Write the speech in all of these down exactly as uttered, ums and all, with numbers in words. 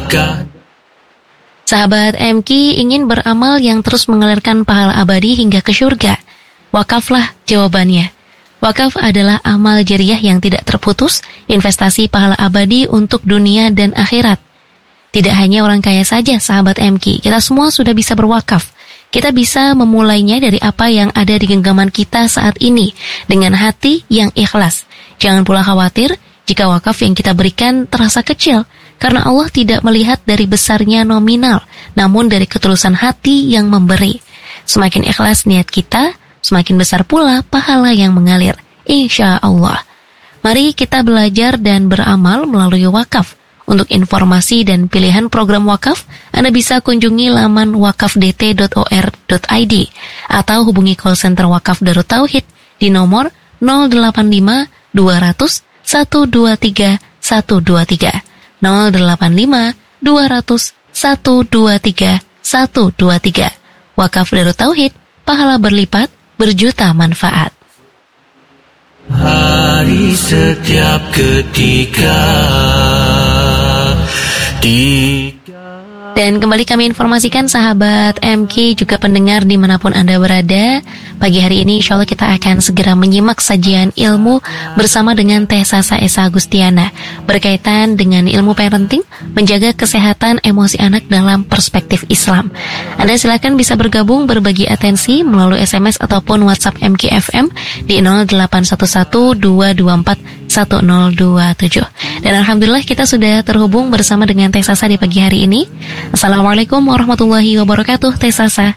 Sahabat M K ingin beramal yang terus mengalirkan pahala abadi hingga ke surga. Wakaflah jawabannya. Wakaf adalah amal jariah yang tidak terputus, investasi pahala abadi untuk dunia dan akhirat. Tidak hanya orang kaya saja, sahabat M K, kita semua sudah bisa berwakaf. Kita bisa memulainya dari apa yang ada di genggaman kita saat ini, dengan hati yang ikhlas. Jangan pula khawatir jika wakaf yang kita berikan terasa kecil, karena Allah tidak melihat dari besarnya nominal, namun dari ketulusan hati yang memberi. Semakin ikhlas niat kita, semakin besar pula pahala yang mengalir, insya Allah. Mari kita belajar dan beramal melalui wakaf. Untuk informasi dan pilihan program wakaf, Anda bisa kunjungi laman wakaf d t dot o r dot i d atau hubungi call center Wakaf Darut Tauhid di nomor nol delapan lima dua nol nol satu dua tiga satu dua tiga nol delapan lima dua nol nol satu dua tiga satu dua tiga. Wakaf Darut Tauhid, pahala berlipat, berjuta manfaat. Hari setiap ketika di... Dan kembali kami informasikan sahabat M K juga pendengar dimanapun Anda berada. Pagi hari ini insya Allah kita akan segera menyimak sajian ilmu bersama dengan Teh Sasa Esa Agustiana berkaitan dengan ilmu parenting, menjaga kesehatan emosi anak dalam perspektif Islam. Anda silakan bisa bergabung berbagi atensi melalui S M S ataupun WhatsApp M K F M di nol delapan satu satu dua dua empat satu nol dua tujuh. Dan alhamdulillah kita sudah terhubung bersama dengan Teh Sasa di pagi hari ini. Assalamualaikum warahmatullahi wabarakatuh, Teh Sasa.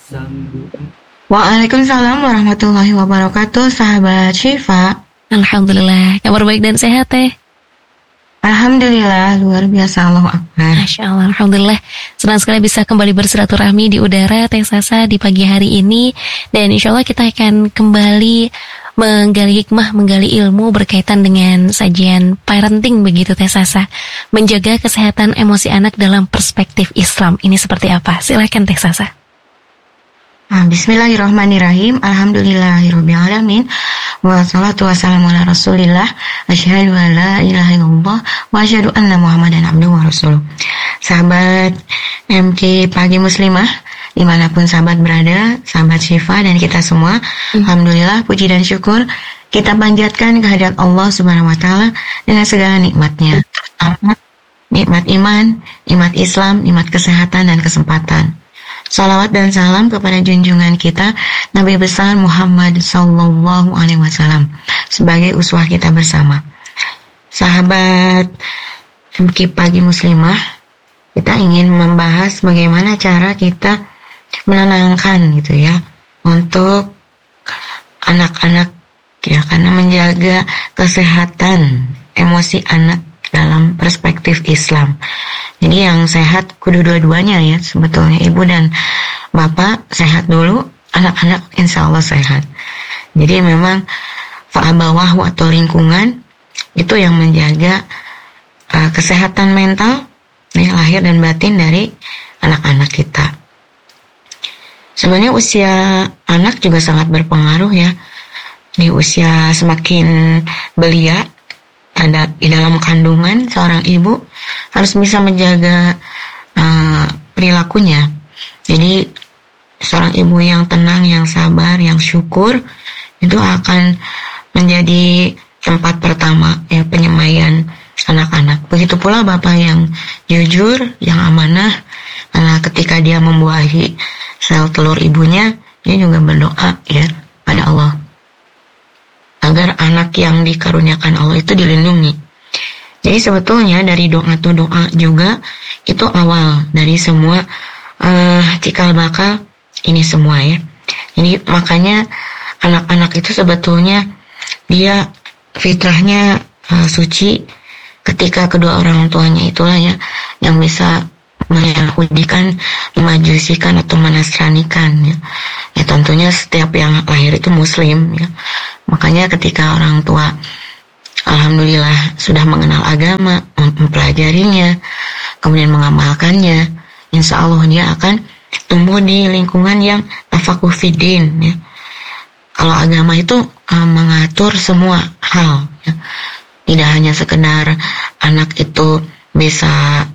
Waalaikumsalam warahmatullahi wabarakatuh, sahabat Syifa. Alhamdulillah, kabar baik dan sehat, Teh? Alhamdulillah, luar biasa, Allahu Akbar. Masya Allah, alhamdulillah. Senang sekali bisa kembali bersilaturahmi di udara, Teh Sasa, di pagi hari ini. Dan insya Allah kita akan kembali menggali hikmah, menggali ilmu berkaitan dengan sajian parenting begitu, Teh Sasa. Menjaga kesehatan emosi anak dalam perspektif Islam. Ini seperti apa? Silakan, Teh Sasa. Nah, bismillahirrahmanirrahim. Alhamdulillahirabbil alamin. Wassalatu wassalamu ala Rasulillah. Asyhadu an la ilaha illallah wa asyhadu anna Muhammadan abduhu wa rasuluh. Sahabat M K Pagi Muslimah, dimanapun sahabat berada, sahabat Syifa dan kita semua, hmm. alhamdulillah, puji dan syukur kita panjatkan kehadirat Allah Subhanahu wa taala dengan segala nikmatnya. Hmm. Nikmat iman, nikmat Islam, nikmat kesehatan dan kesempatan. Salawat dan salam kepada junjungan kita Nabi besar Muhammad sallallahu alaihi wasallam sebagai uswah kita bersama. Sahabat M K Pagi Muslimah, kita ingin membahas bagaimana cara kita menenangkan gitu ya untuk anak-anak ya, karena menjaga kesehatan emosi anak dalam perspektif Islam. Jadi yang sehat kudu dua-duanya ya, sebetulnya ibu dan bapak sehat dulu, anak-anak insya Allah sehat. Jadi memang fa'abawahu atau lingkungan itu yang menjaga uh, kesehatan mental ya, lahir dan batin dari anak-anak kita. Sebenarnya usia anak juga sangat berpengaruh ya. Di usia semakin belia ada di dalam kandungan, seorang ibu harus bisa menjaga uh, perilakunya. Jadi seorang ibu yang tenang, yang sabar, yang syukur itu akan menjadi tempat pertama ya penyemaian anak-anak. Begitu pula bapak yang jujur, yang amanah, karena ketika dia membuahi sel telur ibunya, dia juga berdoa ya pada Allah agar anak yang dikaruniakan Allah itu dilindungi. Jadi sebetulnya dari doa atau doa juga itu awal dari semua uh, cikal bakal ini semua ya. Jadi makanya anak-anak itu sebetulnya dia fitrahnya uh, suci ketika kedua orang tuanya itulah ya yang bisa meyahudikan, memajusikan atau menasranikan ya. Ya tentunya setiap yang lahir itu muslim ya. Makanya ketika orang tua alhamdulillah sudah mengenal agama, mempelajarinya, kemudian mengamalkannya, insya Allah dia akan tumbuh di lingkungan yang tafakuh fiddin ya. Kalau agama itu uh, mengatur semua hal ya. Tidak hanya sekedar anak itu bisa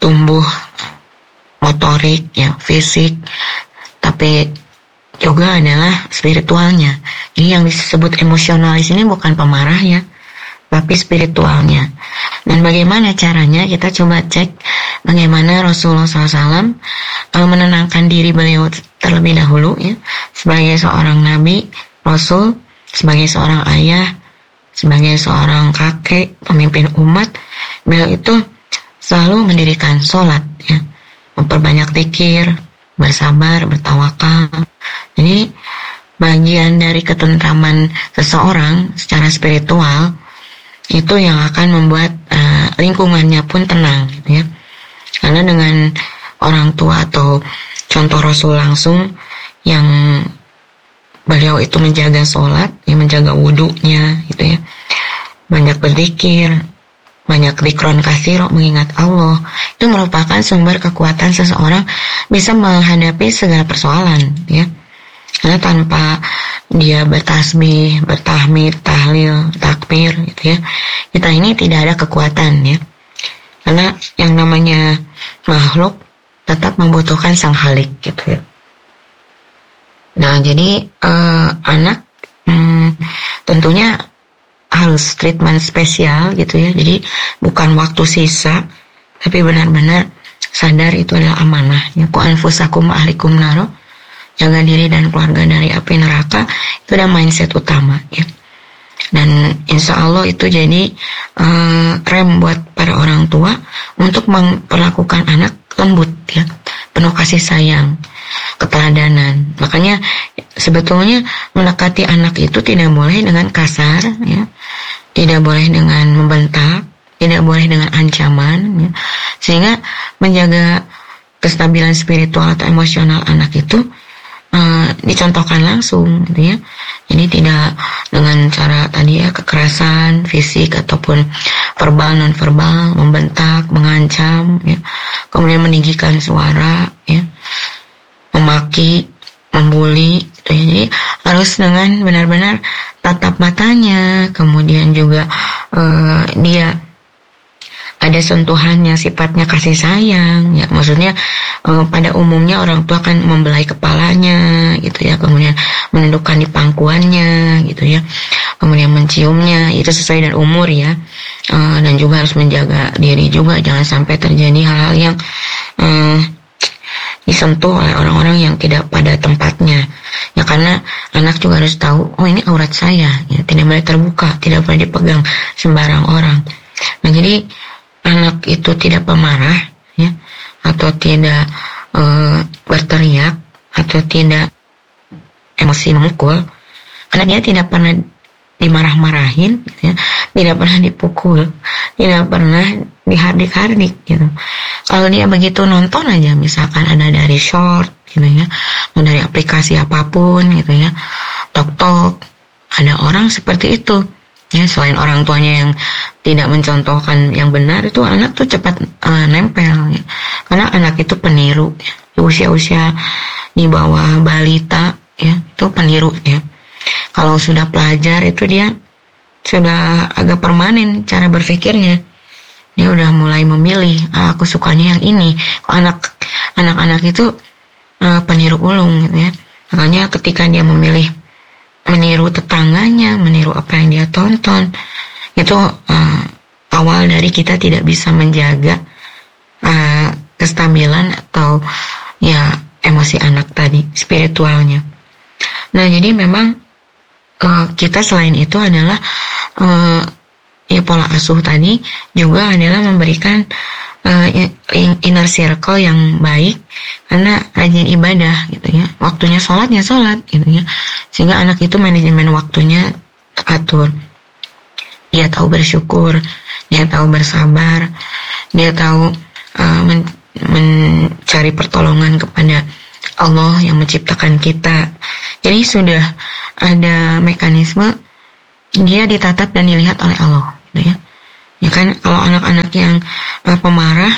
tumbuh motorik, ya, fisik, tapi juga adalah spiritualnya. Jadi yang disebut emosional di sini bukan pemarah ya, tapi spiritualnya. Dan bagaimana caranya? Kita coba cek bagaimana Rasulullah shallallahu alaihi wasallam menenangkan diri beliau terlebih dahulu ya, sebagai seorang nabi, rasul, sebagai seorang ayah, sebagai seorang kakek, pemimpin umat. Beliau itu selalu mendirikan sholat ya, memperbanyak zikir, bersabar, bertawakal. Jadi bagian dari ketentraman seseorang secara spiritual itu yang akan membuat uh, lingkungannya pun tenang gitu ya. Karena dengan orang tua atau contoh Rasul langsung yang beliau itu menjaga sholat, ya, menjaga wudunya gitu ya, banyak berzikir, banyak dzikron katsiro, mengingat Allah, itu merupakan sumber kekuatan seseorang bisa menghadapi segala persoalan ya. Karena tanpa dia bertasbih, bertahmid, tahlil, takbir gitu ya, kita ini tidak ada kekuatan ya. Karena yang namanya makhluk tetap membutuhkan sang Khalik gitu ya. Nah, jadi eh, anak hmm, tentunya harus treatment spesial gitu ya. Jadi bukan waktu sisa, tapi benar-benar sadar itu adalah amanah ya. Ku anfusakum ahlikum naro, jaga diri dan keluarga dari api neraka, itu adalah mindset utama ya. Dan insya Allah itu jadi uh, rem buat para orang tua untuk memperlakukan anak lembut ya, penuh kasih sayang, keteladanan. Makanya sebetulnya mendekati anak itu tidak boleh dengan kasar ya, tidak boleh dengan membentak, tidak boleh dengan ancaman ya. Sehingga menjaga kestabilan spiritual atau emosional anak itu Uh, dicontohkan langsung gitu ya. Jadi tidak dengan cara tadi ya, kekerasan fisik ataupun verbal non verbal, membentak, mengancam ya, kemudian meninggikan suara ya, memaki, membuli gitu ya. Jadi harus dengan benar-benar tatap matanya, kemudian juga uh, dia ada sentuhannya, sifatnya kasih sayang ya. Maksudnya eh, pada umumnya orang tua kan membelai kepalanya gitu ya, kemudian menundukkan di pangkuannya gitu ya, kemudian menciumnya, itu sesuai dengan umur ya. Eh, dan juga harus menjaga diri juga, jangan sampai terjadi hal-hal yang eh, disentuh oleh orang-orang yang tidak pada tempatnya ya. Karena anak juga harus tahu, oh ini aurat saya ya, tidak boleh terbuka, tidak boleh dipegang sembarang orang. Nah, jadi anak itu tidak pemarah ya, atau tidak e, berteriak, atau tidak emosi memukul, karena dia tidak pernah dimarah-marahin gitu ya, tidak pernah dipukul, tidak pernah dihardik-hardik gitu. Kalau dia begitu nonton aja, misalkan ada dari short gitu ya, atau dari aplikasi apapun gitu ya, tok-tok, ada orang seperti itu ya. Selain orang tuanya yang tidak mencontohkan yang benar, itu anak tuh cepat uh, nempel ya. Karena anak itu peniru ya. Di usia-usia di bawah balita ya, itu peniru ya. Kalau sudah pelajar itu dia sudah agak permanen cara berpikirnya. Dia udah mulai memilih, ah, aku sukanya yang ini. Kok anak anak-anak itu uh, peniru ulung gitu ya. Makanya ketika dia memilih meniru tetangganya, meniru apa yang dia tonton, itu uh, awal dari kita tidak bisa menjaga uh, kestabilan atau ya emosi anak tadi, spiritualnya. Nah, jadi memang uh, kita selain itu adalah uh, ya pola asuh tadi juga adalah memberikan uh, inner circle yang baik, karena rajin ibadah gitu ya, waktunya sholat ya sholat gitu ya, sehingga anak itu manajemen waktunya teratur. Dia tahu bersyukur, dia tahu bersabar, dia tahu uh, men- mencari pertolongan kepada Allah yang menciptakan kita. Jadi sudah ada mekanisme, dia ditatap dan dilihat oleh Allah gitu ya. Ya kan, kalau anak-anak yang uh, pemarah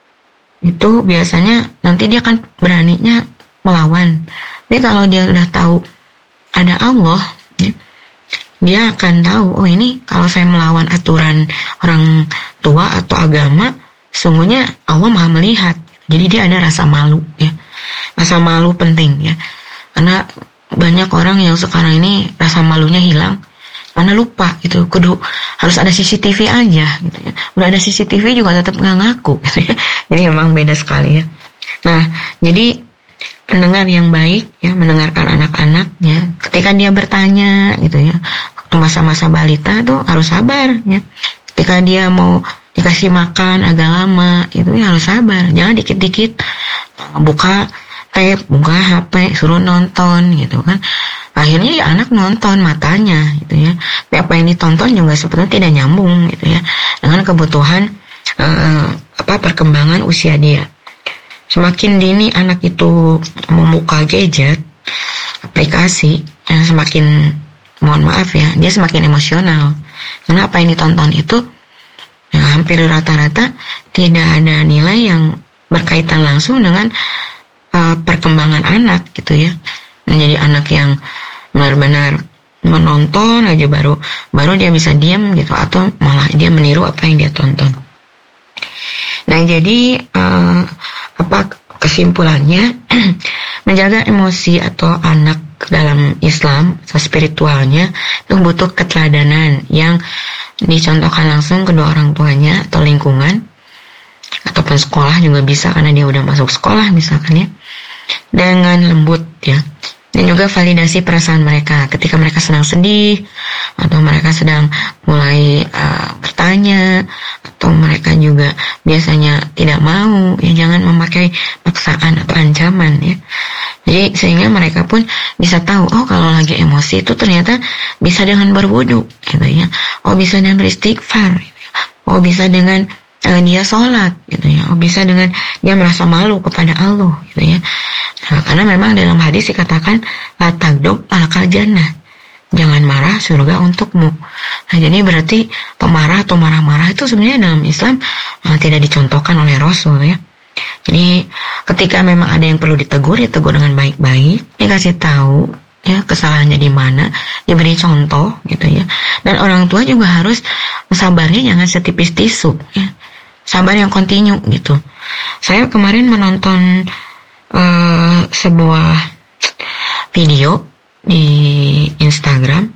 itu biasanya nanti dia kan beraninya melawan. Tapi kalau dia udah tahu ada Allah ya, dia akan tahu, oh ini kalau saya melawan aturan orang tua atau agama, sungguhnya Allah Maha melihat. Jadi dia ada rasa malu ya. Rasa malu penting ya. Karena banyak orang yang sekarang ini rasa malunya hilang karena lupa gitu. Kudu harus ada C C T V aja gitu ya. Udah ada C C T V juga tetap nggak ngaku gitu ya. Jadi memang beda sekali ya. Nah, jadi pendengar yang baik ya, mendengarkan anak-anak ya. Ketika dia bertanya gitu ya, waktu masa-masa balita tuh harus sabar ya. Ketika dia mau dikasih makan agak lama, itu ya harus sabar. Jangan dikit-dikit buka tab, buka H P, suruh nonton gitu kan. Akhirnya ya anak nonton matanya gitu ya. Tapi apa yang ditonton juga sebetulnya tidak nyambung gitu ya dengan kebutuhan uh, apa perkembangan usia dia. Semakin dini anak itu membuka gadget, aplikasi, yang semakin, mohon maaf ya, dia semakin emosional. Karena apa yang ditonton itu ya, hampir rata-rata tidak ada nilai yang berkaitan langsung dengan uh, perkembangan anak gitu ya. Menjadi anak yang benar-benar menonton aja baru baru dia bisa diam gitu, atau malah dia meniru apa yang dia tonton. Nah jadi uh, apa kesimpulannya, menjaga emosi atau anak dalam Islam atau spiritualnya itu butuh keteladanan yang dicontohkan langsung kedua orang tuanya atau lingkungan, ataupun sekolah juga bisa karena dia udah masuk sekolah misalkan ya, dengan lembut ya. Dan juga validasi perasaan mereka ketika mereka sedang sedih, atau mereka sedang mulai uh, bertanya, atau mereka juga biasanya tidak mau, ya jangan memakai paksaan atau ancaman ya. Jadi sehingga mereka pun bisa tahu, oh kalau lagi emosi itu ternyata bisa dengan berwudu gitu ya. Oh bisa dengan beristighfar gitu ya. Oh bisa dengan uh, dia sholat gitu ya. Oh bisa dengan dia merasa malu kepada Allah gitu ya. Nah, karena memang dalam hadis dikatakan la tagdob alakal jannah, jangan marah surga untukmu. Nah jadi berarti pemarah atau marah-marah itu sebenarnya dalam Islam uh, tidak dicontohkan oleh Rasul ya. Jadi ketika memang ada yang perlu ditegur, ya tegur dengan baik-baik, dikasih tahu ya kesalahannya di mana, diberi contoh gitu ya. Dan orang tua juga harus sabarnya jangan setipis tisu ya. Sabar yang kontinu gitu. Saya kemarin menonton Uh, sebuah video di Instagram,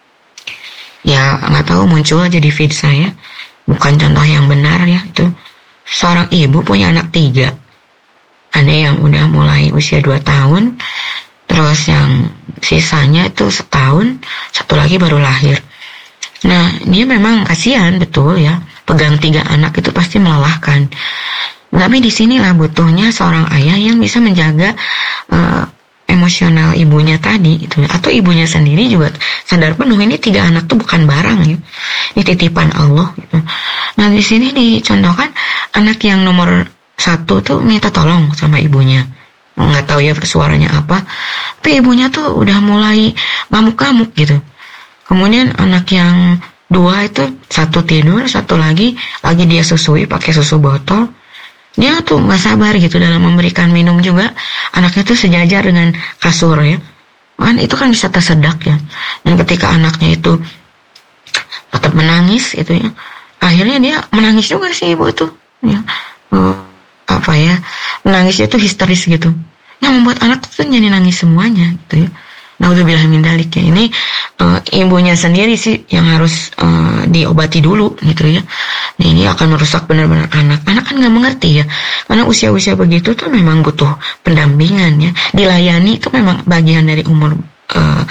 ya nggak tahu muncul aja di feed saya, bukan contoh yang benar ya. Itu seorang ibu punya anak tiga, ada yang udah mulai usia dua tahun, terus yang sisanya itu setahun, satu lagi baru lahir. Nah dia memang kasihan betul ya, pegang tiga anak itu pasti melelahkan. Tapi di sinilah butuhnya seorang ayah yang bisa menjaga uh, emosional ibunya tadi gitu, atau ibunya sendiri juga sadar penuh ini tiga anak tuh bukan barang ya, ini titipan Allah gitu. Nah di sini dicontohkan anak yang nomor satu tuh minta tolong sama ibunya, nggak tahu ya suaranya apa, tapi ibunya tuh udah mulai ngamuk-ngamuk gitu. Kemudian anak yang dua itu satu tidur, satu lagi lagi dia susui pakai susu botol. Dia tuh gak sabar gitu dalam memberikan minum juga. Anaknya tuh sejajar dengan kasur ya. Kan itu kan bisa tersedak ya. Dan ketika anaknya itu tetap menangis itu ya, akhirnya dia menangis juga sih ibu itu ya. Uh, apa ya, menangisnya tuh histeris gitu. Yang membuat anak tuh jadi nangis semuanya gitu ya. Naudzubillah min dzalik ya. Ini uh, ibunya sendiri sih yang harus uh, diobati dulu gitu ya. Nah, ini akan merusak benar-benar anak. Anak kan nggak mengerti ya. Karena usia-usia begitu tuh memang butuh pendampingan ya. Dilayani itu memang bagian dari umur uh,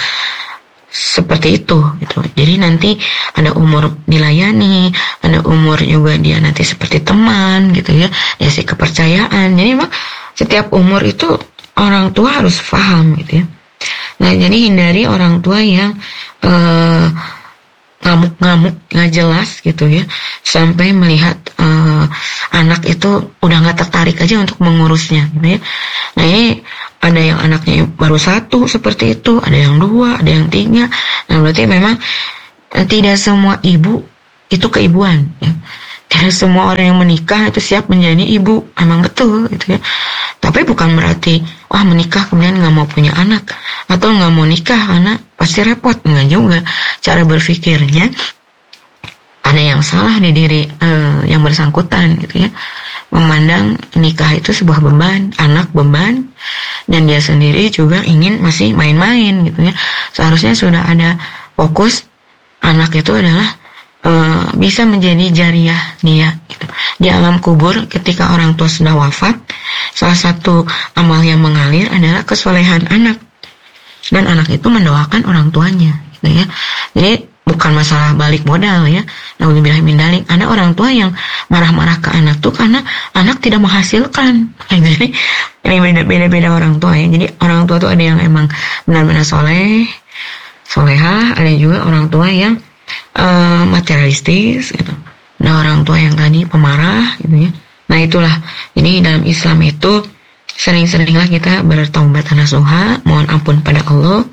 seperti itu gitu. Jadi nanti ada umur dilayani, ada umur juga dia nanti seperti teman gitu ya. Dikasih kepercayaan. Jadi memang setiap umur itu orang tua harus paham gitu ya. Nah jadi hindari orang tua yang uh, ngamuk-ngamuk nggak jelas gitu ya, sampai melihat uh, anak itu udah nggak tertarik aja untuk mengurusnya gitu ya. Nah ini ada yang anaknya baru satu seperti itu, ada yang dua, ada yang tiga. Nah berarti memang uh, tidak semua ibu itu keibuan ya. Tidak semua orang yang menikah itu siap menjadi ibu, emang betul gitu ya. Tapi bukan berarti wah menikah kemudian nggak mau punya anak, atau nggak mau nikah karena pasti repot, nggak juga. Cara berpikirnya ada yang salah di diri uh, yang bersangkutan gitu ya, memandang nikah itu sebuah beban, anak beban, dan dia sendiri juga ingin masih main-main gitu ya. Seharusnya sudah ada fokus anak itu adalah uh, bisa menjadi jariah dia gitu. Di alam kubur ketika orang tua sudah wafat, salah satu amal yang mengalir adalah kesolehan anak, dan anak itu mendoakan orang tuanya gitu ya. Jadi bukan masalah balik modal ya. Nauzubillah min dzalik. Ada orang tua yang marah-marah ke anak tuh karena anak tidak menghasilkan. Jadi ini beda-beda orang tua ya. Jadi orang tua tuh ada yang emang benar-benar soleh, solehah. Ada juga orang tua yang uh, materialistis gitu. Ada orang tua yang tadi pemarah gitu ya. Nah itulah. Jadi dalam Islam itu sering-seringlah kita bertaubat nasuha, mohon ampun pada Allah,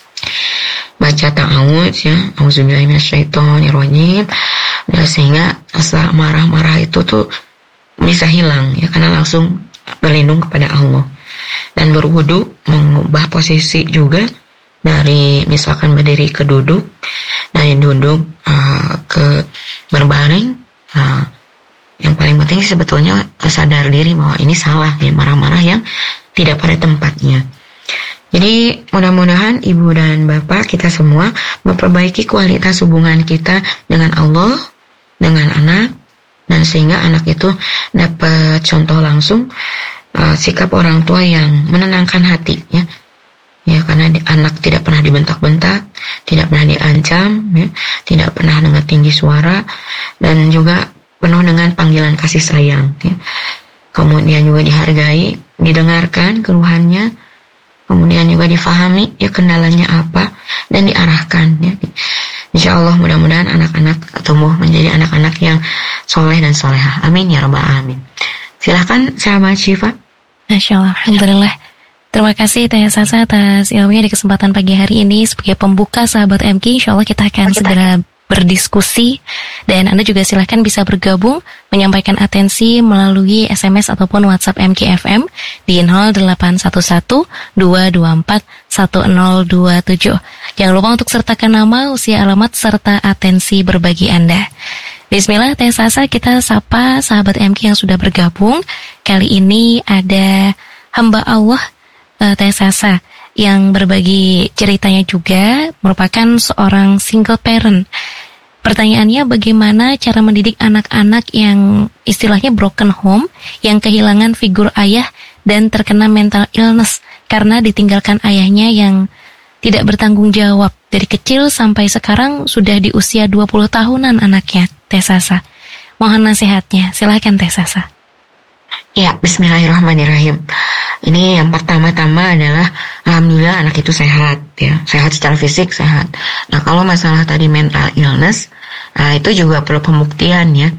baca ta'awudz ya, auzubillahi minasyaitonirrajim, ya, sehingga rasa marah-marah itu tuh bisa hilang ya, karena langsung berlindung kepada Allah. Dan berwudu, mengubah posisi juga dari misalkan berdiri ke duduk, dari duduk uh, ke berbaring. uh, yang paling penting sebetulnya sadar diri bahwa ini salah ya, marah-marah yang tidak pada tempatnya. Jadi mudah-mudahan ibu dan bapak kita semua memperbaiki kualitas hubungan kita dengan Allah, dengan anak, dan sehingga anak itu dapat contoh langsung uh, sikap orang tua yang menenangkan hati ya. Ya, karena di, anak tidak pernah dibentak-bentak, tidak pernah diancam, ya, tidak pernah dengan tinggi suara, dan juga penuh dengan panggilan kasih sayang. Ya. Kemudian juga dihargai, didengarkan keluhannya, kemudian juga difahami ya kendalanya apa, dan diarahkan ya. Insya Allah mudah-mudahan anak-anak tumbuh menjadi anak-anak yang soleh dan solehah. Amin ya rabbal alamin. Silahkan sahabat Syifa. Masya Allah, alhamdulillah. Terima kasih Teh Sasa atas ilmunya di kesempatan pagi hari ini. Sebagai pembuka sahabat M K, insya Allah kita akan segera berdiskusi, dan Anda juga silahkan bisa bergabung menyampaikan atensi melalui S M S ataupun WhatsApp M K F M di nol delapan satu satu dua dua empat satu nol dua tujuh. Jangan lupa untuk sertakan nama, usia, alamat, serta atensi berbagi Anda. Bismillah, Teh Sasa, kita sapa sahabat M K yang sudah bergabung. Kali ini ada hamba Allah, uh, Teh Sasa, yang berbagi ceritanya juga merupakan seorang single parent. Pertanyaannya, bagaimana cara mendidik anak-anak yang istilahnya broken home, yang kehilangan figur ayah dan terkena mental illness karena ditinggalkan ayahnya yang tidak bertanggung jawab. Dari kecil sampai sekarang sudah di usia dua puluh tahunan anaknya, Teh Sasa. Mohon nasihatnya, silakan Teh Sasa. Ya, bismillahirrahmanirrahim. Ini yang pertama-tama adalah alhamdulillah anak itu sehat ya, sehat secara fisik, sehat. Nah, kalau masalah tadi mental illness, nah itu juga perlu pembuktian ya.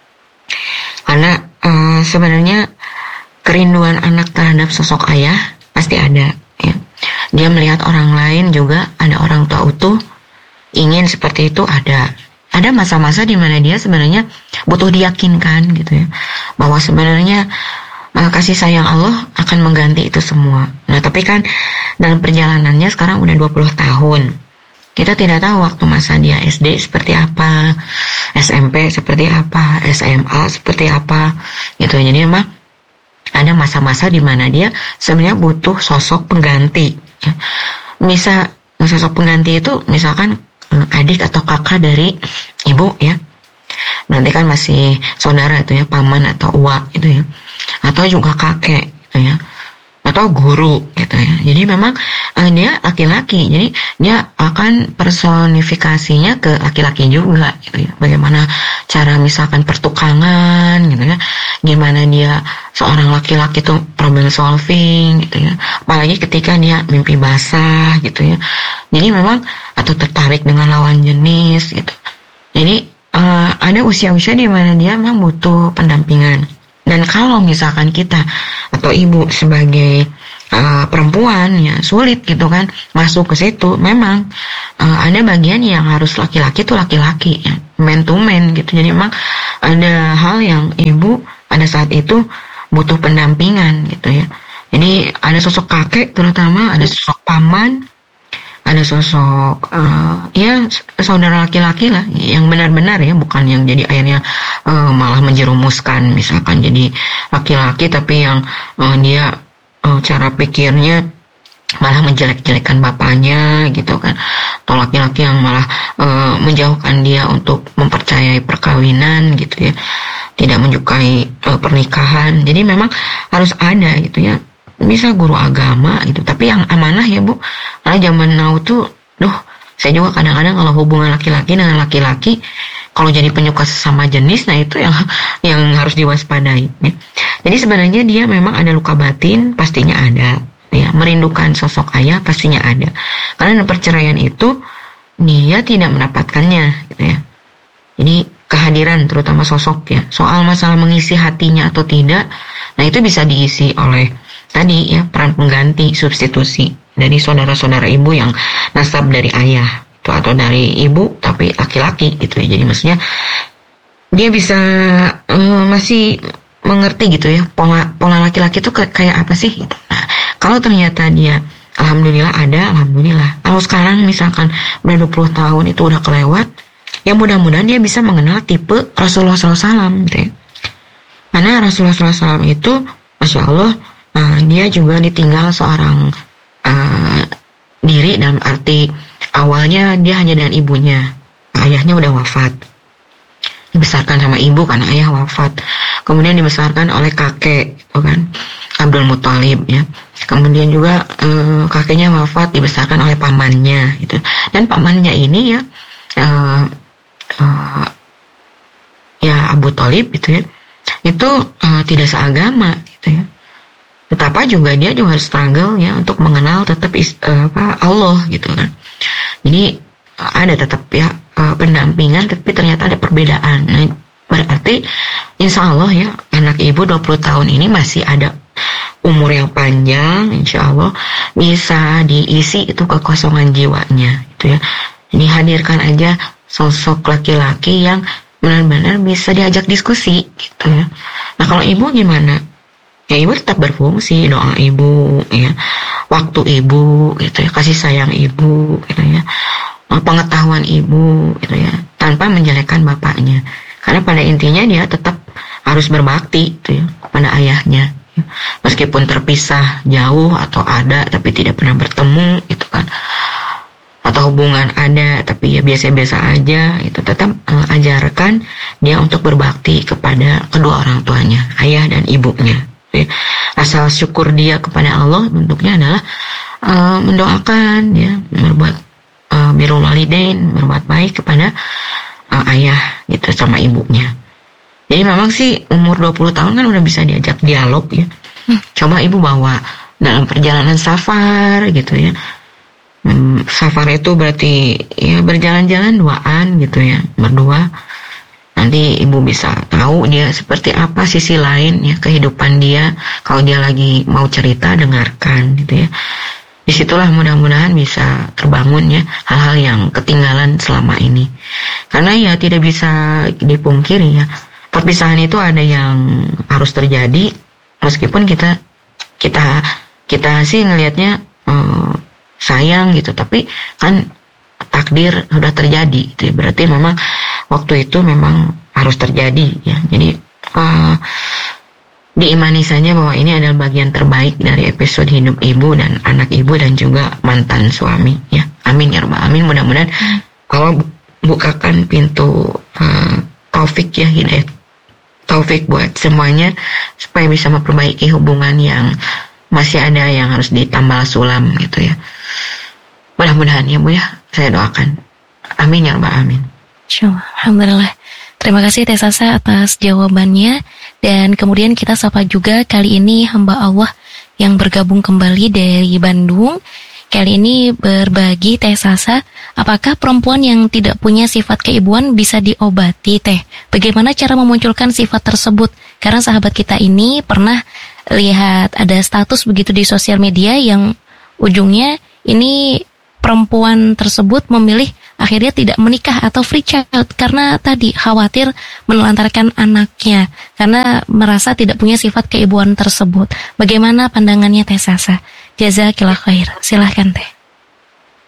Karena uh, sebenarnya kerinduan anak terhadap sosok ayah pasti ada ya. Dia melihat orang lain juga ada orang tua utuh, ingin seperti itu ada. Ada masa-masa di mana dia sebenarnya butuh diyakinkan gitu ya, bahwa sebenarnya uh, kasih sayang Allah akan mengganti itu semua. Nah, tapi kan dalam perjalanannya sekarang udah dua puluh tahun. Kita tidak tahu waktu masa dia S D seperti apa, S M P seperti apa, S M A seperti apa gitu. Jadi memang ada masa-masa di mana dia sebenarnya butuh sosok pengganti ya. Misal sosok pengganti itu misalkan adik atau kakak dari ibu ya, nanti kan masih saudara itu ya, paman atau uak gitu ya, atau juga kakek gitu ya, atau guru gitu ya. Jadi memang uh, dia laki-laki, jadi dia akan personifikasinya ke laki-laki juga gitu ya. Bagaimana cara misalkan pertukangan gitu ya, gimana dia seorang laki-laki tuh problem solving gitu ya, apalagi ketika dia mimpi basah gitu ya. Jadi memang atau tertarik dengan lawan jenis gitu. Jadi uh, ada usia-usia di mana dia memang butuh pendampingan. Dan kalau misalkan kita atau ibu sebagai uh, perempuan ya sulit gitu kan masuk ke situ, memang uh, ada bagian yang harus laki-laki tuh laki-laki ya, man to man gitu. Jadi memang ada hal yang ibu pada saat itu butuh pendampingan gitu ya. Jadi ada sosok kakek terutama, ada sosok paman, ada sosok uh, ya saudara laki-laki lah yang benar-benar ya, bukan yang jadi akhirnya uh, malah menjerumuskan, misalkan jadi laki-laki tapi yang uh, dia uh, cara pikirnya malah menjelek-jelekan bapaknya gitu kan, atau laki-laki yang malah uh, menjauhkan dia untuk mempercayai perkawinan gitu ya, tidak menyukai uh, pernikahan. Jadi memang harus ada gitu ya, bisa guru agama gitu, tapi yang amanah ya Bu, karena zaman now tuh, duh, saya juga kadang-kadang kalau hubungan laki-laki dengan laki-laki, kalau jadi penyuka sesama jenis, nah itu yang yang harus diwaspadai. Ya. Jadi sebenarnya dia memang ada luka batin, pastinya ada, ya, merindukan sosok ayah pastinya ada, karena perceraian itu dia tidak mendapatkannya, gitu ya. Jadi kehadiran terutama sosok ya, soal masalah mengisi hatinya atau tidak, nah itu bisa diisi oleh tadi ya peran pengganti, substitusi dari saudara-saudara ibu yang nasab dari ayah itu, atau dari ibu tapi laki-laki gitu ya. Jadi maksudnya dia bisa uh, masih mengerti gitu ya pola pola laki-laki itu kayak apa sih gitu. Nah, kalau ternyata dia alhamdulillah ada, alhamdulillah. Kalau sekarang misalkan udah dua puluh tahun itu udah kelewat, ya mudah-mudahan dia bisa mengenal tipe Rasulullah shallallahu alaihi wasallam gitu ya. Karena Rasulullah shallallahu alaihi wasallam itu Masya Allah, Nah, dia juga ditinggal seorang uh, diri, dalam arti awalnya dia hanya dengan ibunya, ayahnya udah wafat, dibesarkan sama ibu karena ayah wafat, kemudian dibesarkan oleh kakek, gitu kan, Abdul Muthalib ya, kemudian juga uh, kakeknya wafat, dibesarkan oleh pamannya, gitu, dan pamannya ini ya, uh, uh, ya Abu Thalib gitu ya, itu uh, tidak seagama, gitu ya. Betapa juga dia juga harus struggle ya untuk mengenal tetap is, uh, apa, Allah gitu kan. Jadi uh, ada tetap ya uh, pendampingan, tapi ternyata ada perbedaan. Nah, berarti insya Allah ya anak ibu dua puluh tahun ini masih ada umur yang panjang, insya Allah bisa diisi itu kekosongan jiwanya gitu ya. Jadi hadirkan aja sosok laki-laki yang benar-benar bisa diajak diskusi gitu ya. Nah kalau ibu gimana? Ya ibu tetap berfungsi, doa ibu, ya, waktu ibu, gitu ya, kasih sayang ibu, gitu ya, pengetahuan ibu, gitu ya, tanpa menjelekkan bapaknya. Karena pada intinya dia tetap harus berbakti, gitu ya, kepada ayahnya. Ya. Meskipun terpisah jauh atau ada, tapi tidak pernah bertemu, gitu kan. Atau hubungan ada, tapi ya biasa-biasa aja, itu tetap uh, ajarkan dia untuk berbakti kepada kedua orang tuanya, ayah dan ibunya. Asal syukur dia kepada Allah bentuknya adalah uh, mendoakan ya, berbuat uh, birrul walidain, berbuat baik kepada uh, ayah gitu sama ibunya. Jadi memang sih umur dua puluh tahun kan udah bisa diajak dialog ya. Hmm. Coba ibu bawa dalam perjalanan safar gitu ya. Hmm, safar itu berarti ya berjalan-jalan duaan gitu ya, berdua. Nanti ibu bisa tahu dia seperti apa sisi lain ya kehidupan dia. Kalau dia lagi mau cerita, dengarkan gitu ya. Disitulah mudah-mudahan bisa terbangun ya hal-hal yang ketinggalan selama ini. Karena ya tidak bisa dipungkiri ya, perpisahan itu ada yang harus terjadi. Meskipun kita kita kita sih ngelihatnya eh, sayang gitu, tapi kan takdir sudah terjadi gitu ya. Berarti memang waktu itu memang harus terjadi ya. Jadi uh, diimani saja bahwa ini adalah bagian terbaik dari episode hidup ibu dan anak ibu dan juga mantan suami ya. Amin ya rabbal alamin. Mudah-mudahan hmm. Allah bukakan pintu uh, taufik ya, hidayah taufik buat semuanya supaya bisa memperbaiki hubungan yang masih ada yang harus ditambal sulam gitu ya. Mudah-mudahan ya Bu ya, saya doakan. Amin ya rabbal alamin. Alhamdulillah. Terima kasih Teh Sasa atas jawabannya. Dan kemudian kita sapa juga kali ini hamba Allah yang bergabung kembali dari Bandung. Kali ini berbagi Teh Sasa, apakah perempuan yang tidak punya sifat keibuan bisa diobati Teh? Bagaimana cara memunculkan sifat tersebut? Karena sahabat kita ini pernah lihat ada status begitu di sosial media yang ujungnya ini perempuan tersebut memilih akhirnya tidak menikah atau free child karena tadi khawatir menelantarkan anaknya karena merasa tidak punya sifat keibuan tersebut. Bagaimana pandangannya Teh Sasa? Jazakillah khair. Silahkan Teh.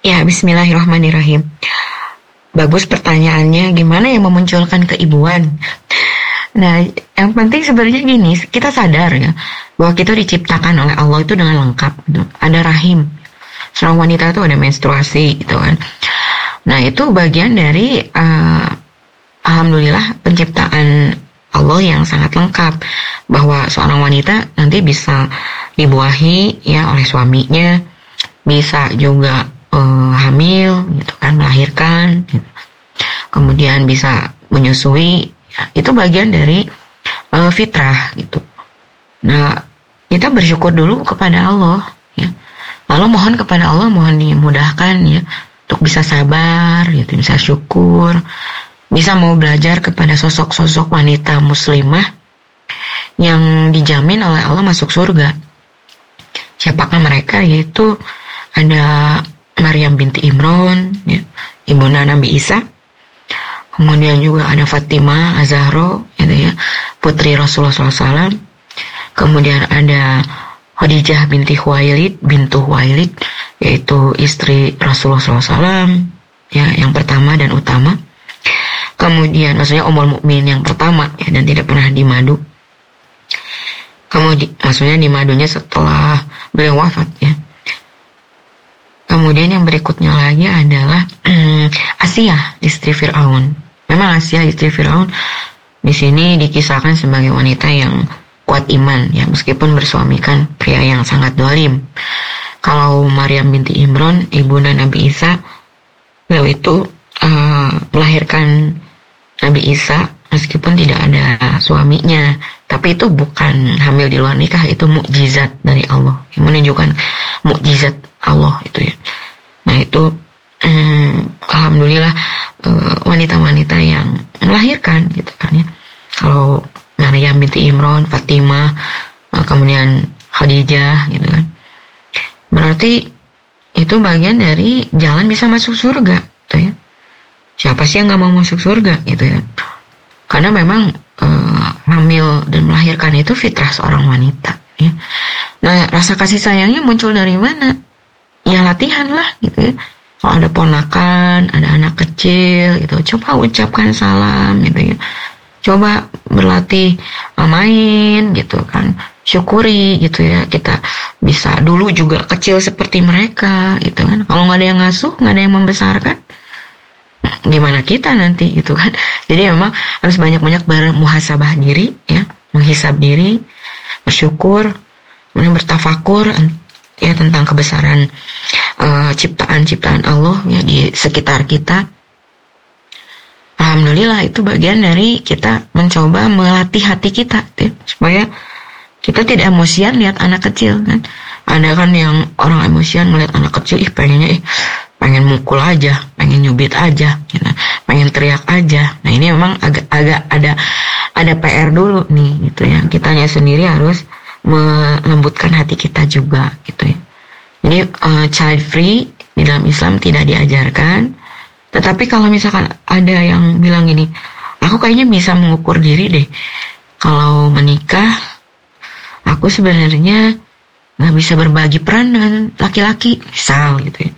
Ya, bismillahirrahmanirrahim. Bagus pertanyaannya, gimana yang memunculkan keibuan? Nah, yang penting sebenarnya gini, kita sadar ya, bahwa kita diciptakan oleh Allah itu dengan lengkap. Gitu. Ada rahim. Seorang wanita itu ada menstruasi gitu kan. Nah, itu bagian dari, uh, alhamdulillah, penciptaan Allah yang sangat lengkap. Bahwa seorang wanita nanti bisa dibuahi ya oleh suaminya, bisa juga uh, hamil gitu kan, melahirkan gitu. Kemudian bisa menyusui ya, itu bagian dari uh, fitrah gitu. Nah, kita bersyukur dulu kepada Allah ya. Lalu mohon kepada Allah, mohon dimudahkan ya untuk bisa sabar gitu, bisa syukur, bisa mau belajar kepada sosok-sosok wanita muslimah yang dijamin oleh Allah masuk surga. Siapakah mereka? Yaitu ada Maryam binti Imran ya, ibunda Nabi Isa. Kemudian juga ada Fatimah Az-Zahra gitu ya, putri Rasulullah shallallahu alaihi wasallam. Kemudian ada Khadijah binti Khuwailid, bintu Khuwailid, yaitu istri Rasulullah shallallahu alaihi wasallam ya, yang pertama dan utama. Kemudian maksudnya Ummul Mukminin yang pertama ya, dan tidak pernah dimadu. Kemudian maksudnya dimadunya setelah beliau wafat ya. Kemudian yang berikutnya lagi adalah um, Asia, istri Fir'aun. Memang Asia, istri Fir'aun, di sini dikisahkan sebagai wanita yang kuat iman, ya meskipun bersuamikan pria yang sangat dolim. Kalau Maryam binti Imran, ibunda Nabi Isa, beliau itu uh, melahirkan Nabi Isa meskipun tidak ada suaminya. Tapi itu bukan hamil di luar nikah, itu mukjizat dari Allah, yang menunjukkan mukjizat Allah itu ya. Nah itu um, alhamdulillah uh, wanita-wanita yang melahirkan gitu kan ya. Kalau Maryam binti Imran, Fatimah, uh, kemudian Khadijah gitu kan. Berarti itu bagian dari jalan bisa masuk surga gitu ya. Siapa sih yang gak mau masuk surga gitu ya. Karena memang uh, hamil dan melahirkan itu fitrah seorang wanita ya. Nah, rasa kasih sayangnya muncul dari mana? Ya latihan lah gitu ya. Kalau ada ponakan, ada anak kecil gitu, coba ucapkan salam gitu ya. Coba berlatih main gitu kan, syukuri gitu ya, kita bisa dulu juga kecil seperti mereka gitu kan. Kalau nggak ada yang ngasuh, nggak ada yang membesarkan, gimana kita nanti gitu kan. Jadi memang harus banyak-banyak bermuhasabah diri ya, menghisab diri, bersyukur, kemudian bertafakur ya tentang kebesaran uh, ciptaan-ciptaan Allah ya di sekitar kita. Alhamdulillah itu bagian dari kita mencoba melatih hati kita ya, supaya kita tidak emosian lihat anak kecil kan. Ada kan yang orang emosian melihat anak kecil, ih pengennya ih pengen mukul aja, pengen nyubit aja, gitu, pengen teriak aja. Nah ini memang agak-agak ada ada P R dulu nih gitu ya. Kitanya sendiri harus melembutkan hati kita juga gitu ya. Jadi uh, child free di dalam Islam tidak diajarkan. Tetapi kalau misalkan ada yang bilang gini, aku kayaknya bisa mengukur diri deh, kalau menikah aku sebenarnya nggak bisa berbagi peran dengan laki-laki, misal gitu ya.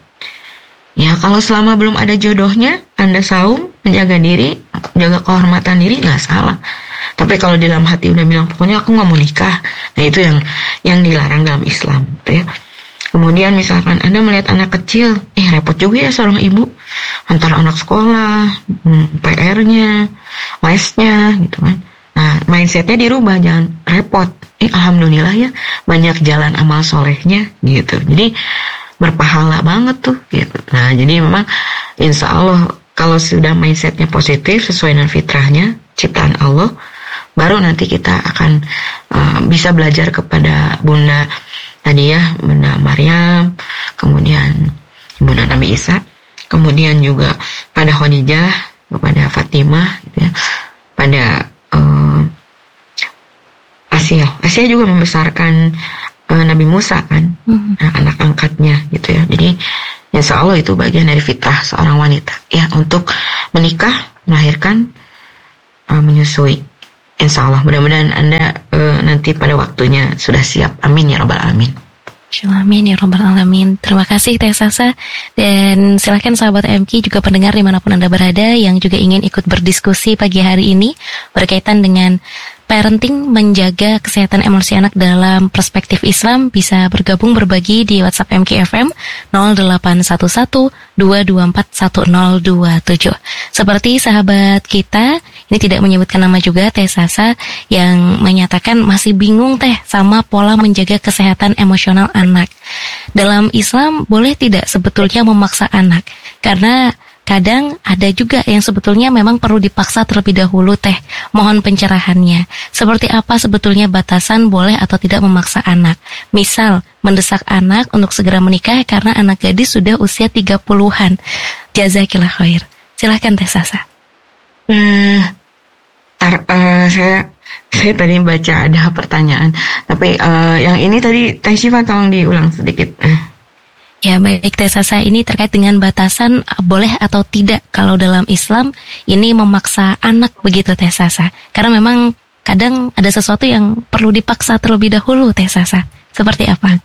Ya kalau selama belum ada jodohnya, Anda saum, menjaga diri, jaga kehormatan diri, nggak salah. Tapi kalau di dalam hati udah bilang pokoknya aku nggak mau nikah, nah itu yang yang dilarang dalam Islam, gitu ya. Kemudian misalkan Anda melihat anak kecil, eh repot juga ya seorang ibu, antara anak sekolah, P R-nya, lesnya, gitu kan. Nah mindsetnya dirubah, jangan repot. Eh alhamdulillah ya banyak jalan amal solehnya, gitu. Jadi berpahala banget tuh gitu. Nah jadi memang insya Allah kalau sudah mindsetnya positif sesuai dengan fitrahnya ciptaan Allah, baru nanti kita akan uh, bisa belajar kepada Bunda tadi ya, Bunda Maryam, kemudian Bunda Nabi Isa, kemudian juga pada Khadijah, kepada Fatimah gitu ya, pada uh, Asia. Asia juga membesarkan Nabi Musa kan, hmm. anak angkatnya gitu ya. Jadi insya Allah itu bagian dari fitrah seorang wanita ya, untuk menikah, melahirkan, uh, menyusui. Insya Allah mudah-mudahan Anda uh, nanti pada waktunya sudah siap. Amin ya rabbal alamin. Amin ya robbal alamin. Terima kasih Teh Sasa. Dan silahkan sahabat M K juga pendengar dimanapun Anda berada yang juga ingin ikut berdiskusi pagi hari ini berkaitan dengan parenting menjaga kesehatan emosi anak dalam perspektif Islam, bisa bergabung berbagi di WhatsApp M K F M nol delapan satu satu dua dua empat satu nol dua tujuh. Seperti sahabat kita, ini tidak menyebutkan nama juga, Teh Sasa, yang menyatakan masih bingung Teh sama pola menjaga kesehatan emosional anak. Dalam Islam boleh tidak sebetulnya memaksa anak? Karena kadang ada juga yang sebetulnya memang perlu dipaksa terlebih dahulu Teh. Mohon pencerahannya. Seperti apa sebetulnya batasan boleh atau tidak memaksa anak? Misal, mendesak anak untuk segera menikah karena anak gadis sudah usia tiga puluhan. Jazakillah khair. Silahkan Teh Sasa. Hmm, tar, uh, saya saya tadi baca ada pertanyaan, tapi uh, yang ini tadi Teh Syifa tolong diulang sedikit. Ya baik Teh Sasa, ini terkait dengan batasan boleh atau tidak kalau dalam Islam ini memaksa anak begitu Teh Sasa. Karena memang kadang ada sesuatu yang perlu dipaksa terlebih dahulu Teh Sasa. Seperti apa?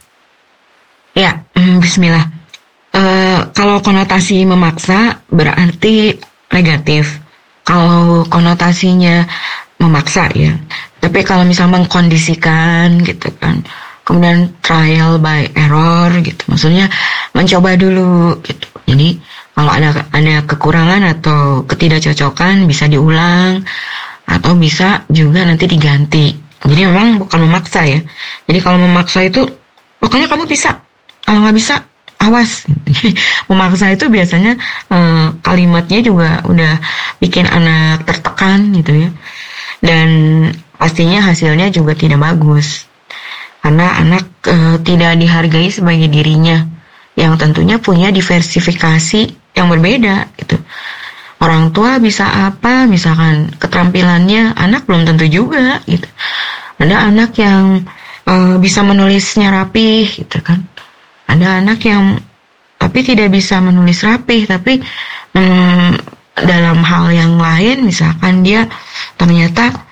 Ya, bismillah. Uh, kalau konotasi memaksa berarti negatif. Kalau konotasinya memaksa ya. Tapi kalau misalnya mengkondisikan gitu kan, kemudian trial by error gitu, maksudnya mencoba dulu gitu. Jadi kalau ada ada kekurangan atau ketidakcocokan bisa diulang atau bisa juga nanti diganti. Jadi memang bukan memaksa ya. Jadi kalau memaksa itu pokoknya kamu bisa, kalau nggak bisa awas. Memaksa itu biasanya eh, kalimatnya juga udah bikin anak tertekan gitu ya. Dan pastinya hasilnya juga tidak bagus. Karena anak e, tidak dihargai sebagai dirinya, yang tentunya punya diversifikasi yang berbeda gitu. Orang tua bisa apa, misalkan keterampilannya, anak belum tentu juga gitu. Ada anak yang e, bisa menulisnya rapih gitu kan. Ada anak yang tapi tidak bisa menulis rapih, tapi mm, dalam hal yang lain misalkan dia ternyata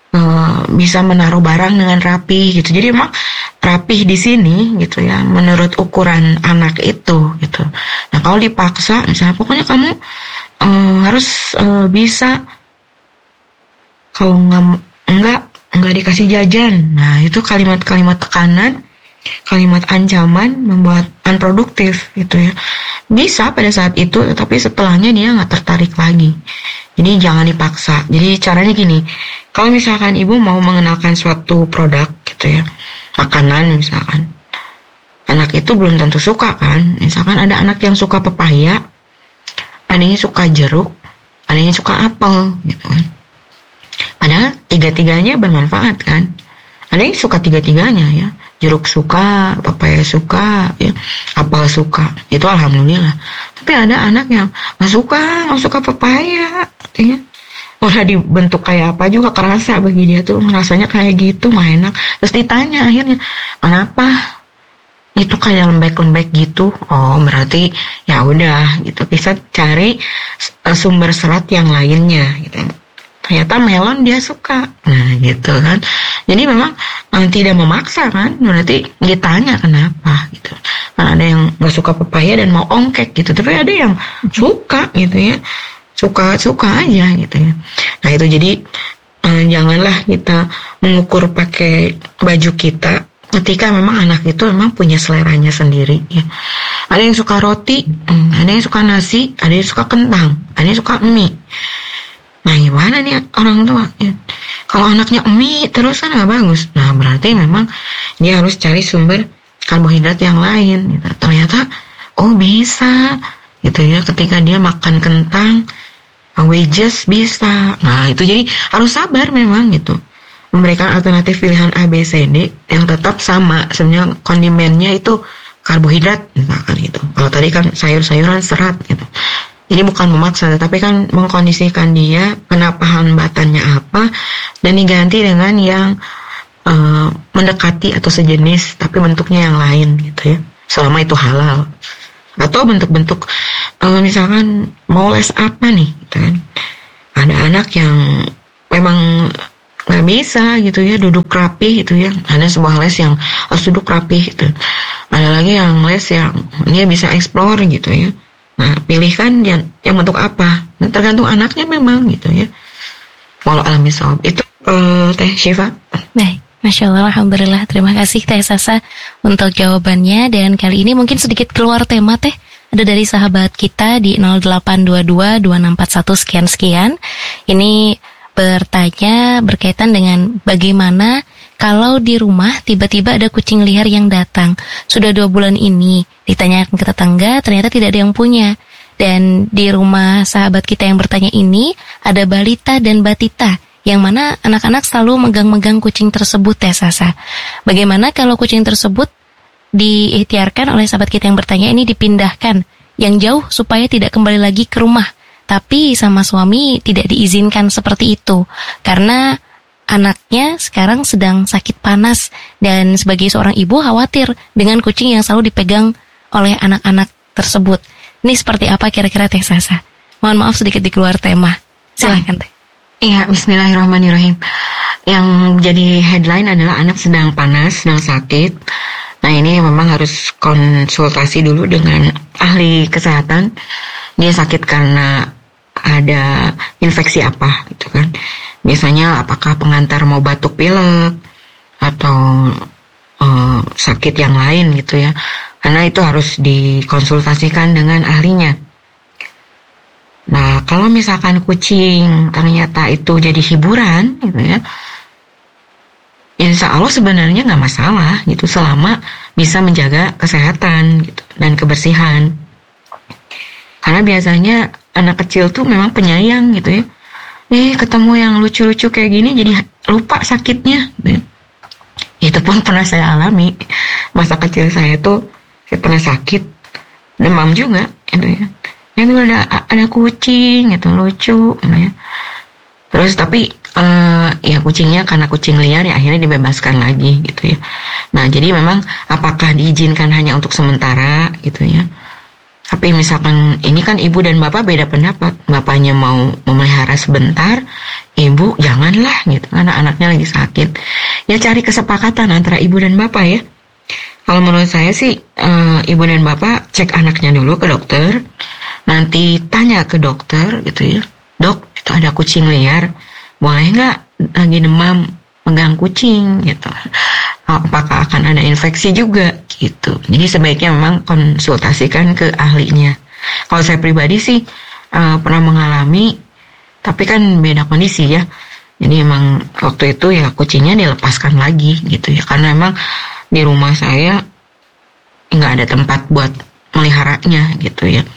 bisa menaruh barang dengan rapi gitu. Jadi memang rapih di sini gitu ya, menurut ukuran anak itu gitu. Nah kalau dipaksa, misalnya pokoknya kamu uh, harus uh, bisa, kalau nggak enggak enggak dikasih jajan. Nah itu kalimat-kalimat tekanan, kalimat ancaman membuat unproduktif gitu ya. Bisa pada saat itu, tapi setelahnya dia nggak tertarik lagi. Jadi jangan dipaksa. Jadi caranya gini, kalau misalkan ibu mau mengenalkan suatu produk gitu ya, makanan misalkan, anak itu belum tentu suka kan. Misalkan ada anak yang suka pepaya, ada yang suka jeruk, ada yang suka apel gitu kan. Padahal tiga-tiganya bermanfaat kan. Ada yang suka tiga-tiganya ya. Jeruk suka, pepaya suka, ya, apel suka. Itu alhamdulillah. Tapi ada anak yang nggak suka, nggak suka pepaya, ya. Udah dibentuk kayak apa juga kerasa bagi dia tuh, rasanya kayak gitu, nggak enak. Terus ditanya akhirnya, kenapa? Itu kayak lembek-lembek gitu. Oh, berarti ya udah gitu. Bisa cari sumber serat yang lainnya gitu. Ternyata melon dia suka. Nah gitu kan. Jadi memang eh, tidak memaksa kan. Berarti ditanya kenapa gitu. Kan ada yang gak suka pepaya dan mau ongkek gitu. Tapi ada yang suka gitu ya. Suka-suka aja gitu ya. Nah itu jadi eh, janganlah kita mengukur pakai baju kita ketika memang anak itu memang punya seleranya sendiri ya. Ada yang suka roti, ada yang suka nasi, ada yang suka kentang, ada yang suka mie. Nah gimana nih orang tua ya? Kalau anaknya mie terus kan gak bagus. Nah berarti memang dia harus cari sumber karbohidrat yang lain gitu. Ternyata oh bisa gitu ya, ketika dia makan kentang, wedges bisa. Nah itu jadi harus sabar memang gitu, memberikan alternatif pilihan A, B, C, D yang tetap sama. Sebenarnya kondimennya itu karbohidrat misalkan gitu. Kalau tadi kan sayur-sayuran serat gitu. Ini bukan memaksa, tetapi kan mengkondisikan dia kenapa hambatannya apa, dan diganti dengan yang uh, mendekati atau sejenis, tapi bentuknya yang lain gitu ya, selama itu halal. Atau bentuk-bentuk, uh, misalkan mau les apa nih, gitu kan. Ada anak yang memang nggak bisa gitu ya, duduk rapi gitu ya. Ada sebuah les yang harus duduk rapi gitu. ada lagi yang les yang dia bisa explore gitu ya. Nah, pilihkan yang, yang bentuk apa. Nah, tergantung anaknya memang gitu ya. Walau alam bisawab. Itu uh, Teh Syifa. Baik, Masya Allah, Alhamdulillah. Terima kasih Teh Sasa untuk jawabannya. Dan kali ini mungkin sedikit keluar tema Teh. Ada dari sahabat kita di nol delapan dua dua dua enam empat satu sekian-sekian. Ini bertanya berkaitan dengan bagaimana kalau di rumah tiba-tiba ada kucing liar yang datang. Sudah dua bulan ini ditanyakan ke tetangga, ternyata tidak ada yang punya. Dan di rumah sahabat kita yang bertanya ini ada balita dan batita, yang mana anak-anak selalu megang-megang kucing tersebut ya Sasa. Bagaimana kalau kucing tersebut diikhtiarkan oleh sahabat kita yang bertanya ini dipindahkan yang jauh supaya tidak kembali lagi ke rumah. Tapi sama suami tidak diizinkan seperti itu karena anaknya sekarang sedang sakit panas dan sebagai seorang ibu khawatir dengan kucing yang selalu dipegang oleh anak-anak tersebut. Ini seperti apa kira-kira Teh Sasa? Mohon maaf sedikit di keluar tema. Silakan Teh. Iya, bismillahirrahmanirrahim. Yang jadi headline adalah anak sedang panas, sedang sakit. Nah, ini memang harus konsultasi dulu dengan ahli kesehatan. Dia sakit karena ada infeksi apa gitu kan. Biasanya apakah pengantar mau batuk pilek atau uh, sakit yang lain gitu ya. Karena itu harus dikonsultasikan dengan ahlinya. Nah, kalau misalkan kucing ternyata itu jadi hiburan gitu ya, insya Allah sebenarnya nggak masalah gitu selama bisa menjaga kesehatan gitu dan kebersihan. Karena biasanya anak kecil tuh memang penyayang gitu ya. Eh ketemu yang lucu-lucu kayak gini jadi lupa sakitnya. Itu pun pernah saya alami. Masa kecil saya tuh saya pernah sakit, demam juga gitu ya. Itu ada ada kucing gitu lucu gitu ya. Terus tapi uh, ya kucingnya karena kucing liar ya akhirnya dibebaskan lagi gitu ya. Nah jadi memang apakah diizinkan hanya untuk sementara gitu ya. Tapi misalkan ini kan ibu dan bapak beda pendapat. Bapaknya mau memelihara sebentar, ibu janganlah gitu karena anaknya lagi sakit. Ya cari kesepakatan antara ibu dan bapak ya. Kalau menurut saya sih e, ibu dan bapak cek anaknya dulu ke dokter. Nanti tanya ke dokter gitu ya. Dok, itu ada kucing liar. Boleh nggak lagi demam pegang kucing gitu. Apakah akan ada infeksi juga gitu. Jadi sebaiknya memang konsultasikan ke ahlinya. Kalau saya pribadi sih uh, pernah mengalami, tapi kan beda kondisi ya. Jadi emang waktu itu ya kucingnya dilepaskan lagi gitu ya. Karena emang di rumah saya nggak ada tempat buat meliharanya gitu ya.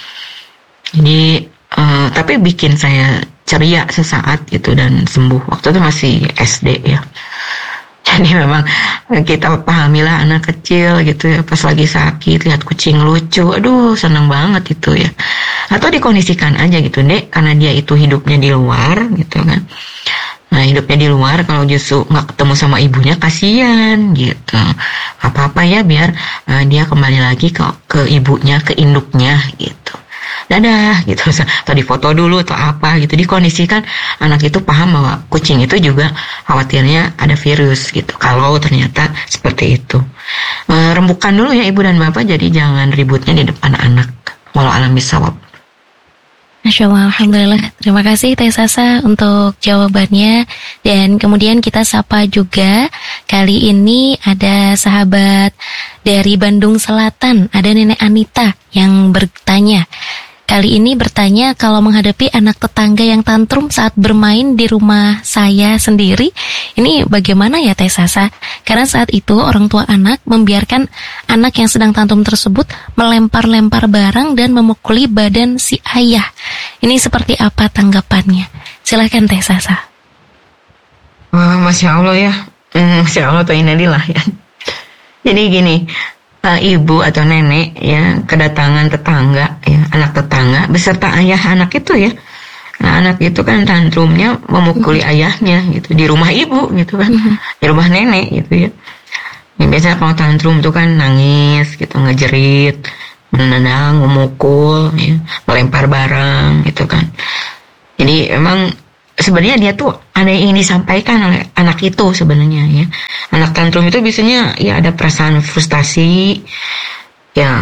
Jadi uh, tapi bikin saya ceria sesaat gitu dan sembuh. Waktu itu masih S D ya. Jadi memang kita pahamilah anak kecil gitu ya, pas lagi sakit lihat kucing lucu, aduh seneng banget itu ya. Atau dikondisikan aja gitu dek, karena dia itu hidupnya di luar gitu kan. Nah hidupnya di luar, kalau justru nggak ketemu sama ibunya kasihan gitu. Apa-apa ya biar uh, dia kembali lagi ke ke ibunya, ke induknya gitu. Dadah gitu, atau difoto dulu atau apa gitu, dikondisikan anak itu paham bahwa kucing itu juga khawatirnya ada virus gitu kalau ternyata seperti itu. E, rembukan dulu ya ibu dan bapak, jadi jangan ributnya di depan anak. Walau alam bisawab. Masya Allah, Alhamdulillah. Terima kasih Teh Sasa untuk jawabannya. Dan kemudian kita sapa juga, kali ini ada sahabat dari Bandung Selatan, ada Nenek Anita yang bertanya. Kali ini bertanya kalau menghadapi anak tetangga yang tantrum saat bermain di rumah saya sendiri, ini bagaimana ya Teh Sasa? Karena saat itu orang tua anak membiarkan anak yang sedang tantrum tersebut melempar-lempar barang dan memukuli badan si ayah. Ini seperti apa tanggapannya? Silakan Teh Sasa. Wah, Masya Allah ya. Hmm, Masya Allah tuh inalillah ya. Jadi gini, Uh, ibu atau nenek ya kedatangan tetangga ya, anak tetangga beserta ayah anak itu ya. Nah, anak itu kan tantrumnya memukuli mm-hmm. ayahnya gitu di rumah ibu gitu kan, mm-hmm. di rumah nenek gitu ya. Ya biasanya kalau tantrum itu kan nangis gitu, ngejerit, menendang, memukul ya, melempar barang gitu kan. Jadi memang sebenarnya dia tuh ada yang ingin disampaikan oleh anak itu sebenarnya ya. Anak tantrum itu biasanya ya ada perasaan frustasi, ya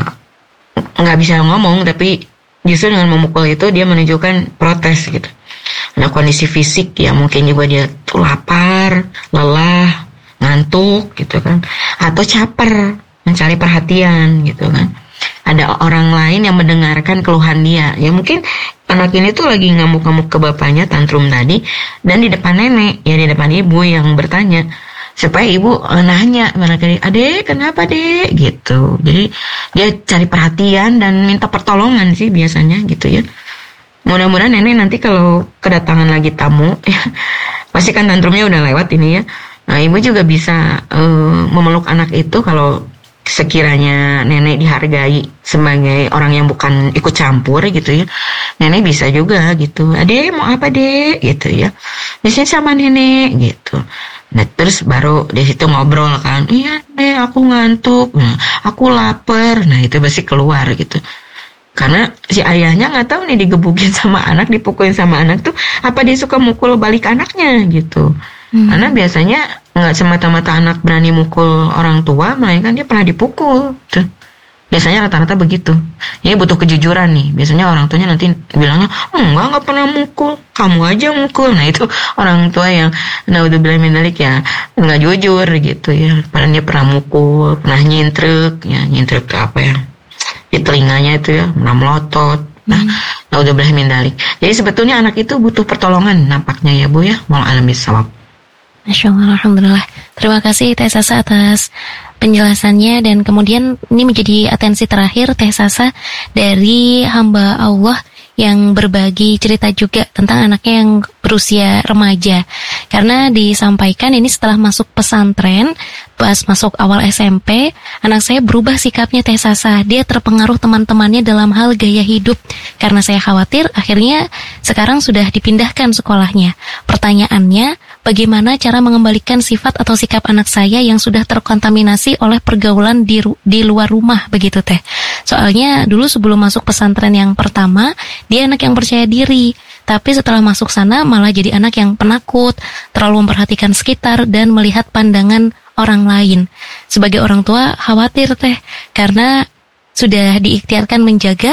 nggak bisa ngomong, tapi justru dengan memukul itu dia menunjukkan protes gitu. Nah, kondisi fisik ya mungkin juga dia tuh lapar, lelah, ngantuk gitu kan, atau caper, mencari perhatian gitu kan. Ada orang lain yang mendengarkan keluhan dia. Ya mungkin anak ini tuh lagi ngamuk-ngamuk ke bapaknya, tantrum tadi, dan di depan nenek, ya di depan ibu yang bertanya, supaya ibu uh, nanya barangkali, adek kenapa dek gitu. Jadi dia cari perhatian dan minta pertolongan sih biasanya gitu ya. Mudah-mudahan nenek nanti kalau kedatangan lagi tamu ya, pasti kan tantrumnya udah lewat ini ya. Nah, ibu juga bisa uh, memeluk anak itu kalau sekiranya nenek dihargai sebagai orang yang bukan ikut campur gitu ya. Nenek bisa juga gitu, adek mau apa dek gitu ya, di sini sama nenek gitu. Nah, terus baru di situ ngobrol kan, iya deh aku ngantuk, nah, aku lapar, nah itu pasti keluar gitu. Karena si ayahnya nggak tahu nih digebukin sama anak, dipukulin sama anak tuh apa dia suka mukul balik anaknya gitu. Hmm. Karena biasanya nggak semata-mata anak berani mukul orang tua, melainkan dia pernah dipukul. Tuh. Biasanya rata-rata begitu. Ini butuh kejujuran nih. Biasanya orang tuanya nanti bilangnya, enggak nggak pernah mukul, kamu aja mukul. Nah itu orang tua yang naudzubillah min dzalik ya nggak jujur gitu ya. Padahal dia pernah mukul, pernah nyintrek, ya nyintrek ke apa ya? Di telinganya itu ya, pernah melotot. Nah, hmm. naudzubillah min dzalik. Jadi sebetulnya anak itu butuh pertolongan nampaknya ya Bu ya. Wallahu a'lam bishawab. Masya Allah, alhamdulillah. Terima kasih Teh Sasa atas penjelasannya, dan kemudian ini menjadi atensi terakhir Teh Sasa dari hamba Allah yang berbagi cerita juga tentang anaknya yang berusia remaja. Karena disampaikan ini setelah masuk pesantren, pas masuk awal S M P, anak saya berubah sikapnya Teh Sasa. Dia terpengaruh teman-temannya dalam hal gaya hidup. Karena saya khawatir, akhirnya sekarang sudah dipindahkan sekolahnya. Pertanyaannya, bagaimana cara mengembalikan sifat atau sikap anak saya yang sudah terkontaminasi oleh pergaulan di, di luar rumah begitu Teh? Soalnya dulu sebelum masuk pesantren yang pertama, dia anak yang percaya diri. Tapi setelah masuk sana malah jadi anak yang penakut, terlalu memperhatikan sekitar dan melihat pandangan orang lain. Sebagai orang tua khawatir Teh, karena sudah diikhtiarkan menjaga,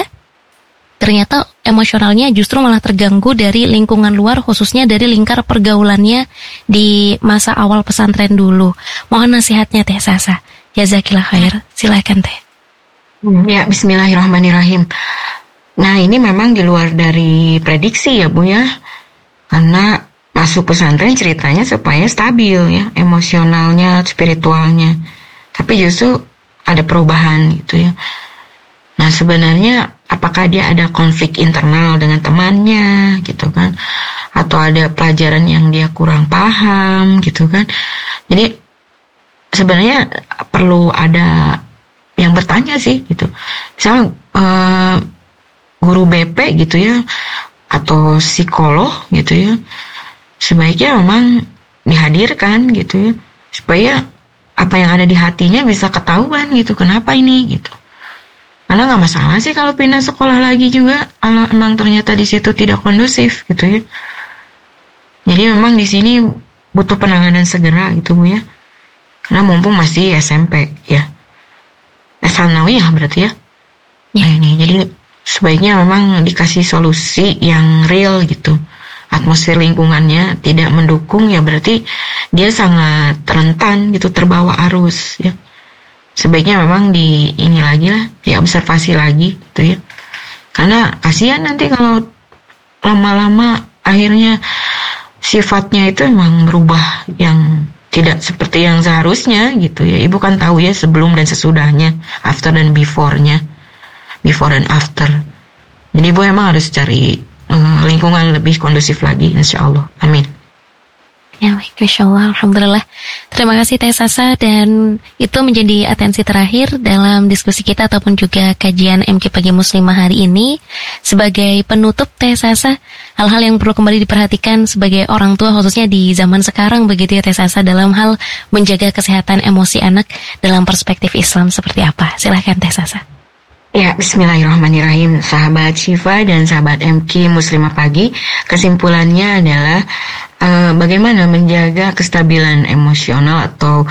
ternyata emosionalnya justru malah terganggu dari lingkungan luar, khususnya dari lingkar pergaulannya di masa awal pesantren dulu. Mohon nasihatnya Teh Sasa. Jazakillah khair. Silakan Teh. Ya, bismillahirrahmanirrahim. Nah, ini memang di luar dari prediksi ya Bu ya. Karena masuk pesantren ceritanya supaya stabil ya, emosionalnya, spiritualnya. Tapi justru ada perubahan gitu ya. Nah, sebenarnya apakah dia ada konflik internal dengan temannya gitu kan, atau ada pelajaran yang dia kurang paham gitu kan. Jadi sebenarnya perlu ada yang bertanya sih gitu. Misalnya uh, guru B P gitu ya, atau psikolog gitu ya, sebaiknya memang dihadirkan gitu ya, supaya apa yang ada di hatinya bisa ketahuan gitu, kenapa ini gitu. Karena nggak masalah sih kalau pindah sekolah lagi juga, kalau emang ternyata di situ tidak kondusif gitu ya. Jadi memang di sini butuh penanganan segera gitu Bu ya. Karena mumpung masih S M P ya, Sanawiyah berarti ya. Ya. Nah ini jadi sebaiknya memang dikasih solusi yang real gitu. Atmosfer lingkungannya tidak mendukung ya berarti dia sangat rentan gitu, terbawa arus ya. Sebaiknya memang di ini lagi lah, diobservasi lagi gitu ya. Karena kasihan nanti kalau lama-lama akhirnya sifatnya itu emang berubah yang tidak seperti yang seharusnya gitu ya. Ibu kan tahu ya sebelum dan sesudahnya, after dan before-nya, before dan after. Jadi ibu emang harus cari uh, lingkungan lebih kondusif lagi, insya Allah. Amin. Ya, baik, Masya Allah, alhamdulillah. Terima kasih Teh Sasa, dan itu menjadi atensi terakhir dalam diskusi kita ataupun juga kajian M K Pagi Muslimah hari ini. Sebagai penutup Teh Sasa, hal-hal yang perlu kembali diperhatikan sebagai orang tua khususnya di zaman sekarang begitu ya Teh Sasa, dalam hal menjaga kesehatan emosi anak dalam perspektif Islam seperti apa? Silahkan Teh Sasa. Ya, bismillahirrahmanirrahim. Sahabat Syifa dan sahabat M K Muslimah Pagi, kesimpulannya adalah uh, bagaimana menjaga kestabilan emosional atau